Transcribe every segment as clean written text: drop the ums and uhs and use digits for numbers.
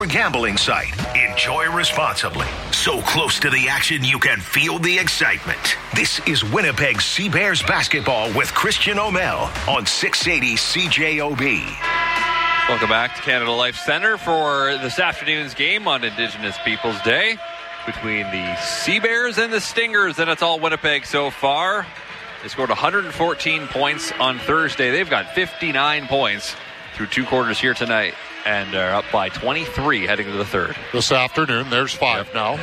gambling site. Enjoy responsibly. So close to the action you can feel the excitement. This is Winnipeg Sea Bears basketball with Christian O'Mell on 680 CJOB. Welcome back to Canada Life Center for this afternoon's game on Indigenous Peoples Day between the Sea Bears and the Stingers, and it's all Winnipeg so far. They scored 114 points on Thursday. They've got 59 points through 2 quarters here tonight and are up by 23 heading to the third. This afternoon, there's 5 now.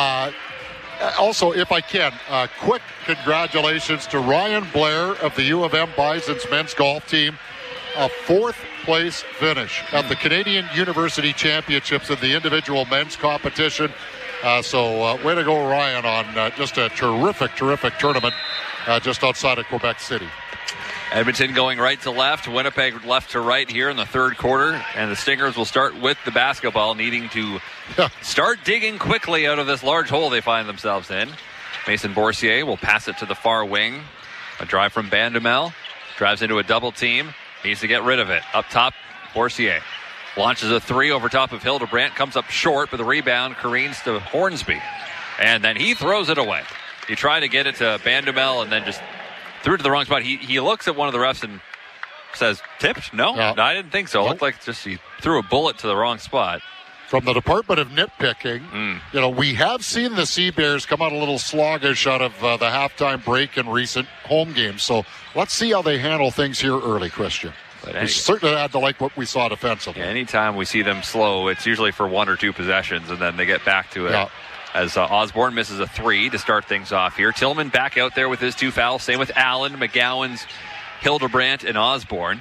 Also, if I can, quick congratulations to Ryan Blair of the U of M Bison's men's golf team. A 4th place finish at the Canadian University Championships in the individual men's competition. So way to go, Ryan, on just a terrific tournament just outside of Quebec City. Edmonton going right to left, Winnipeg left to right here in the third quarter, and the Stingers will start with the basketball, needing to start digging quickly out of this large hole they find themselves in. Mason Boursier will pass it to the far wing. A drive from Bandamel, drives into a double team, needs to get rid of it. Up top, Boursier launches a 3 over top of Hildebrandt, comes up short, but the rebound careens to Hornsby, and then he throws it away. He tried to get it to Bandamel and then just threw it to the wrong spot. He looks at one of the refs and says, tipped? No, I didn't think so. It looked like just he threw a bullet to the wrong spot. From the Department of Nitpicking, we have seen the Sea Bears come out a little sluggish out of the halftime break in recent home games. So let's see how they handle things here early, Christian. We certainly had to like what we saw defensively. Yeah, anytime we see them slow, it's usually for 1 or 2 possessions, and then they get back to it. Yeah. As Osborne misses a 3 to start things off here. Tillman back out there with his 2 fouls. Same with Allen, McGowan's, Hildebrandt, and Osborne.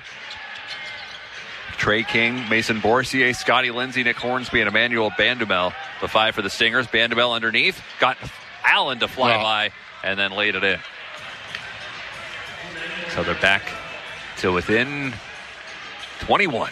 Trey King, Mason Boursier, Scotty Lindsay, Nick Hornsby, and Emmanuel Bandamel. The 5 for the Stingers. Bandamel underneath. Got Allen to fly by and then laid it in. So they're back to within 21.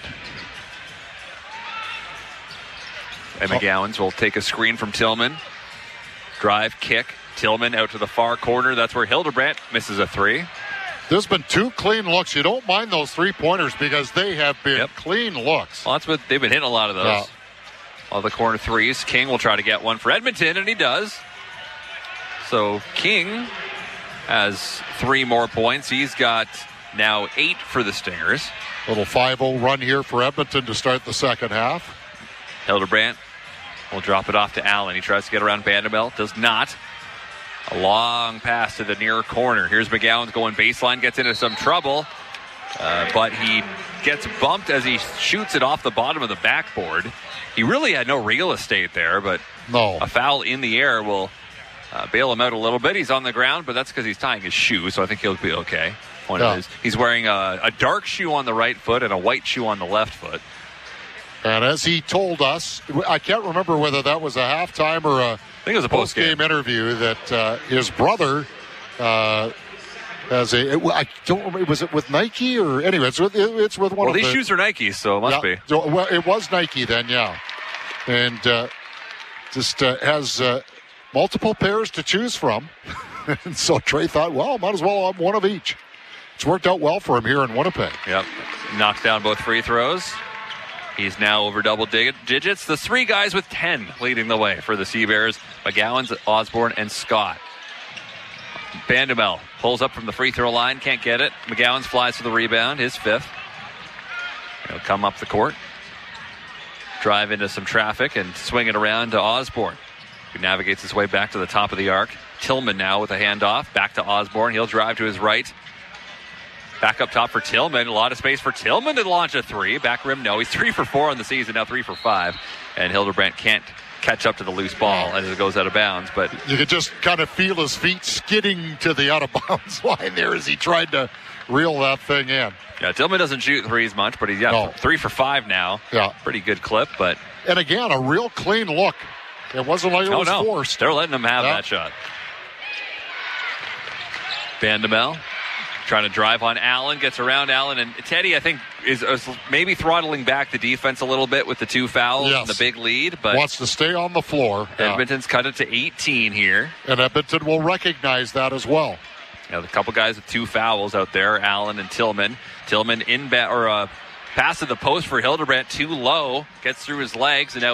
And McGowan's will take a screen from Tillman. Drive, kick. Tillman out to the far corner. That's where Hildebrandt misses a 3. There's been 2 clean looks. You don't mind those 3-pointers because they have been clean looks. Well, that's what they've been hitting a lot of those. Yeah. All the corner 3s. King will try to get one for Edmonton, and he does. So King has 3 more points. He's got now 8 for the Stingers. Little 5-0 run here for Edmonton to start the second half. Hildebrandt will drop it off to Allen. He tries to get around Bandamel. Does not. A long pass to the near corner. Here's McGowan's going baseline. Gets into some trouble. But he gets bumped as he shoots it off the bottom of the backboard. He really had no real estate there, but a foul in the air will bail him out a little bit. He's on the ground, but that's because he's tying his shoe, so I think he'll be okay. He's wearing a dark shoe on the right foot and a white shoe on the left foot. And as he told us, I can't remember whether that was a halftime or I think it was a post-game interview, that his brother has I don't remember, was it with Nike or anyway? It's with one of the. Well, these shoes are Nike, so it must be. So, well, it was Nike then, and just has multiple pairs to choose from. And so Trey thought, well, might as well have one of each. It's worked out well for him here in Winnipeg. Yep, knocks down both free throws. He's now over double digits. The 3 guys with 10 leading the way for the Sea Bears. McGowan's, Osborne, and Scott. Bandamel pulls up from the free throw line. Can't get it. McGowan's flies for the rebound. His 5th. He'll come up the court. Drive into some traffic and swing it around to Osborne, who navigates his way back to the top of the arc. Tillman now with a handoff. Back to Osborne. He'll drive to his right. Back up top for Tillman. A lot of space for Tillman to launch a 3. Back rim, no. He's 3 for 4 on the season, now 3 for 5. And Hildebrandt can't catch up to the loose ball as it goes out of bounds. But you could just kind of feel his feet skidding to the out-of-bounds line there as he tried to reel that thing in. Yeah, Tillman doesn't shoot 3s much, but he's 3 for 5 now. Yeah. Pretty good clip. But and again, a real clean look. It wasn't like it was forced. They're letting him have that shot. Bandamel trying to drive on Allen, gets around Allen, and Teddy, I think, is maybe throttling back the defense a little bit with the 2 fouls and the big lead. But wants to stay on the floor. Edmonton's cut it to 18 here. And Edmonton will recognize that as well. A couple guys with 2 fouls out there, Allen and Tillman. Tillman pass to the post for Hildebrandt, too low, gets through his legs, and now